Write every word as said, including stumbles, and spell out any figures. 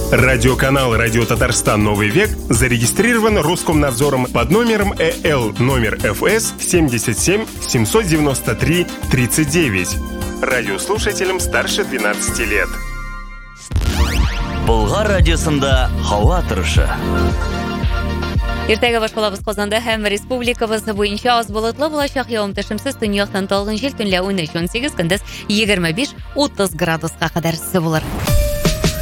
Радиоканал «Радио Татарстан. Новый век» зарегистрирован Роскомнадзором под номером Э Л номер Ф С семьдесят семь семьсот девяносто три тридцать девять. Радиослушателям старше двенадцати лет. Болгар радиосында һава торышы. Иртәгә башкалабыз Казанда һәм республикабыз буенча аз болытлы булачак, явым-төшемсез, төньяктан талгын җил, төнлә унөч унсигез, көндез егерме биш утыз градуска кадәр булыр.